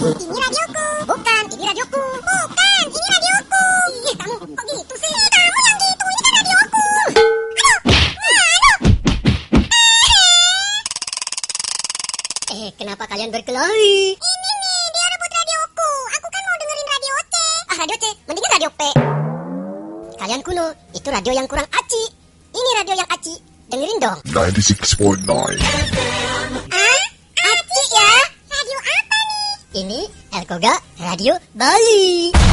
Ini radioku. Bukan, ini radioku. Bukan, ini radioku. Ih, kamu kok gitu sih? Kamu yang gitu, ini kan radioku. Kenapa kalian berkelahi? Ini nih, dia rebut radioku. Aku kan mau dengerin radio C. Radio C, mendingan radio P. Kalian kuno, itu radio yang kurang aci. Ini radio yang aci. Dengerin dong. 96.9. Aci ya? Radio apa nih? Ini Elkoga Radio Bali.